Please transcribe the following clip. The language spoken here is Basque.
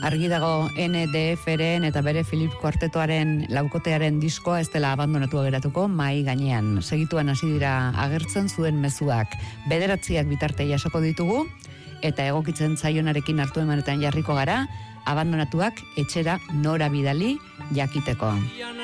Argi dago NDF-ren eta bere Philip Kuartetoaren laukotearen diskoa ez dela abandonatua geratuko mai gainean. Segituan hasi dira agertzen zuen mezuak. 9 bitarte jasoko ditugu eta egokitzen zaionarekin hartu emanetan jarriko gara, abandonatuak etxera nora bidali jakiteko.